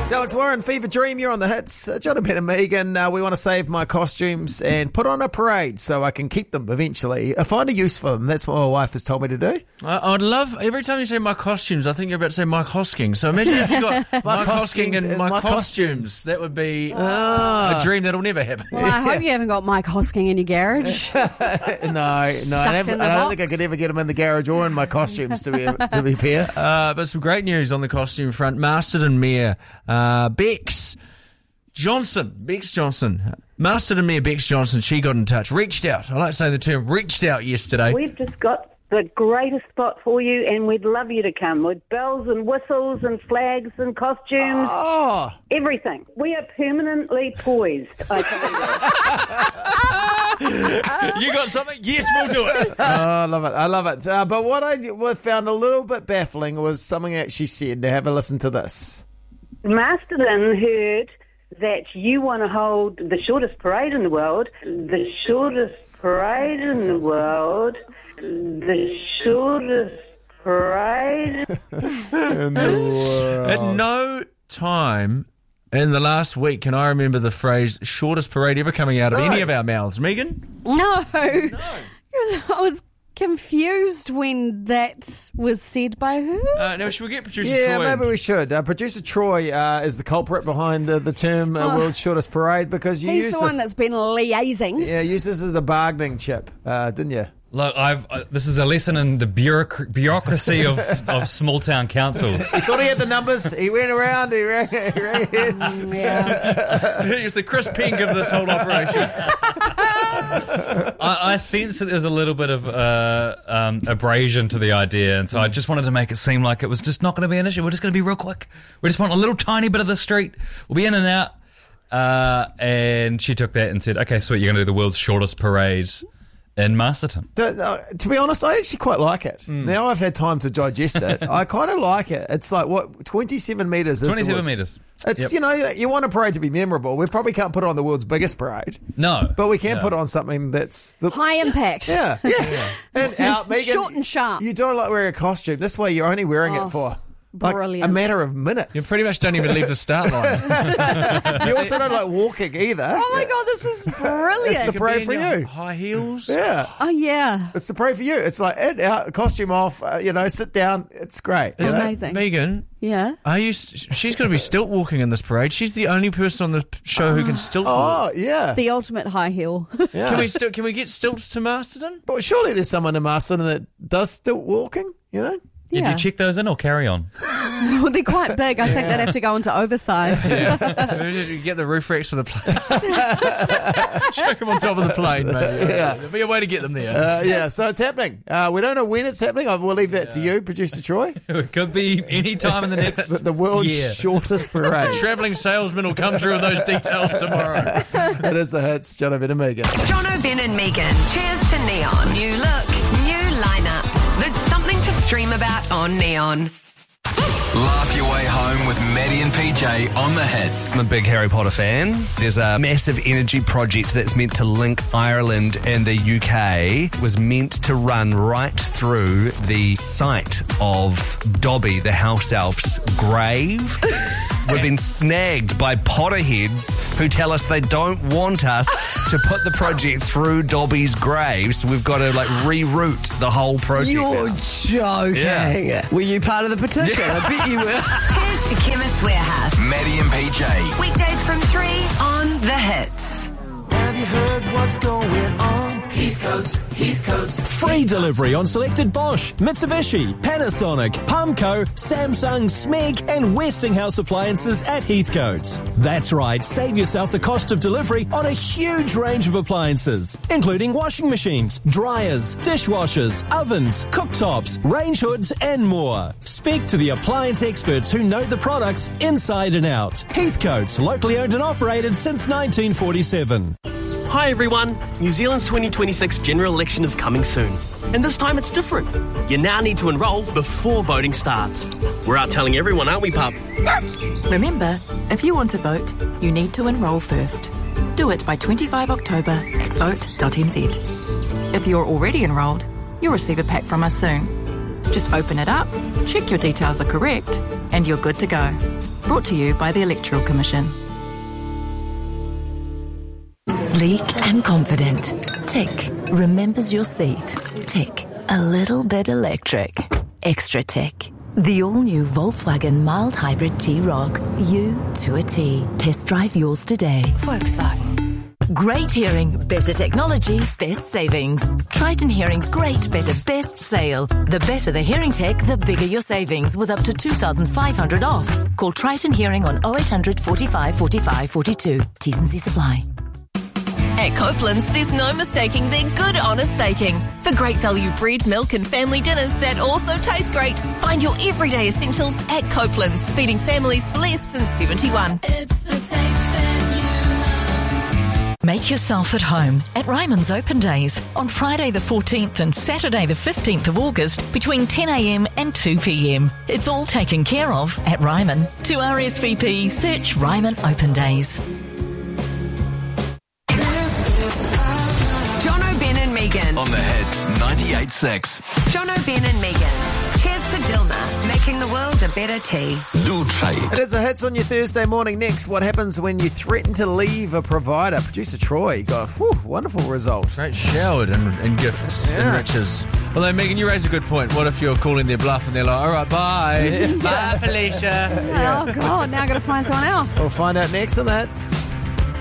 It's Alex Warren, Fever Dream, you're on the hits. Jonathan and Megan, we want to save my costumes and put on a parade so I can keep them eventually. I find a use for them. That's what my wife has told me to do. I'd love, every time you say my costumes, I think you're about to say Mike Hosking. So imagine if you got Mike Hosking and my costumes. That would be a dream that'll never happen. Well, I hope you haven't got Mike Hosking in your garage. No, I don't think I could ever get them in the garage or in my costumes, to be fair. But some great news on the costume front. Masterton Mayor Bex Johnson. Masterton Mayor Bex Johnson, she got in touch, reached out. I like saying the term reached out yesterday. We've just got the greatest spot for you, and we'd love you to come with bells and whistles and flags and costumes. Oh, everything. We are permanently poised, I tell you. You got something? Yes, we'll do it. Oh, I love it. But what I found a little bit baffling was something that she said. Have a listen to this. Masterton heard that you want to hold the shortest parade in the world. The shortest parade in the world. The shortest parade in the world. At no time in the last week can I remember the phrase shortest parade ever coming out of any of our mouths. Megan? No. I was confused when that was said by who? Now, should we get Producer Yeah, Troy? maybe we should. Producer Troy is the culprit behind the term world's shortest parade because you He's used the one that's been liaising. Yeah, used this as a bargaining chip, didn't you? Look, this is a lesson in the bureaucracy of small town councils. He thought he had the numbers. He went around. He ran. Yeah. He's the Chris Pink of this whole operation. I sense that there's a little bit of abrasion to the idea, and so I just wanted to make it seem like it was just not going to be an issue. We're just going to be real quick. We just want a little tiny bit of the street. We'll be in and out. And she took that and said, okay, sweet, you're going to do the world's shortest parade in Masterton. To be honest, I actually quite like it. Now I've had time to digest it. I kind of like it. It's like, 27 metres? 27 metres. It's, you want a parade to be memorable. We probably can't put it on the world's biggest parade. No. But we can put on something that's... high impact. Yeah. And out, Megan, short and sharp. You don't like wearing a costume. This way you're only wearing it for... Brilliant. A matter of minutes. You pretty much don't even leave the start line. You also don't like walking either. Oh my God, this is brilliant. It's the parade for you. High heels. Yeah. Oh yeah. It's the parade for you. It's like in, out, costume off, sit down. It's great. It's amazing. Megan, yeah. She's going to be stilt walking in this parade. She's the only person on the show who can stilt walk. Oh, yeah. The ultimate high heel. Yeah. Can we get stilts to Masterton? Well, surely there's someone in Masterton that does stilt walking, Yeah. Do you check those in or carry on? Well, they're quite big. I think they'd have to go into oversize. Yeah. You get the roof racks for the plane. Chuck them on top of the plane, mate. Yeah. There'll be a way to get them there. So it's happening. We don't know when it's happening. We'll leave that to you, Producer Troy. It could be any time in the next the world's year. shortest parade. A travelling salesman will come through with those details tomorrow. It is the hits. John Ben and Megan. John Ben and Megan. Cheers to Neon. New look, new lineup. There's something to stream about on Neon. Laugh your way home with Maddie and PJ on the hits. I'm a big Harry Potter fan. There's a massive energy project that's meant to link Ireland and the UK. It was meant to run right through the site of Dobby, the house elf's grave. We've been snagged by Potterheads who tell us they don't want us to put the project through Dobby's grave, so we've got to reroute the whole project. You're joking. Yeah. Were you part of the petition? I bet you were. Cheers to Chemist Warehouse. Maddie and PJ. Weekdays from 3 on The Hits. Have you heard what's going on? Heathcoats. Free delivery on selected Bosch, Mitsubishi, Panasonic, Pumco, Samsung, Smeg and Westinghouse appliances at Heathcoats. That's right, save yourself the cost of delivery on a huge range of appliances, including washing machines, dryers, dishwashers, ovens, cooktops, range hoods and more. Speak to the appliance experts who know the products inside and out. Heathcoats, locally owned and operated since 1947. Hi everyone, New Zealand's 2026 general election is coming soon. And this time it's different. You now need to enrol before voting starts. We're out telling everyone, aren't we, pup? Remember, if you want to vote, you need to enrol first. Do it by 25 October at vote.nz. If you're already enrolled, you'll receive a pack from us soon. Just open it up, check your details are correct, and you're good to go. Brought to you by the Electoral Commission. Sleek and confident. Tick. Remembers your seat. Tick. A little bit electric. Extra tick. The all-new Volkswagen mild hybrid T-Roc. You to a T. Test drive yours today. Volkswagen. Great hearing, better technology, best savings. Triton Hearing's great, better, best sale. The better the hearing tech, the bigger your savings, with up to 2,500 off. Call Triton Hearing on 0800 45 45 42. T's and C's apply. At Copeland's, there's no mistaking their good, honest baking. For great value bread, milk and family dinners that also taste great, find your everyday essentials at Copeland's, feeding families for less since 71. It's the taste that you love. Make yourself at home at Ryman's Open Days on Friday the 14th and Saturday the 15th of August between 10 a.m. and 2 p.m. It's all taken care of at Ryman. To RSVP, search Ryman Open Days. Jono, Ben and Megan. On the Hits 98.6. Jono, Ben and Megan. Cheers to Dilma, making the world a better tea. It is a Hits on your Thursday morning. Next, what happens when you threaten to leave a provider? Producer Troy got wonderful result. Great showered in gifts and riches. Although, Megan, you raise a good point. What if you're calling their bluff and they're like, all right, bye. Bye, Felicia. Oh, God, now I've got to find someone else. We'll find out next on that.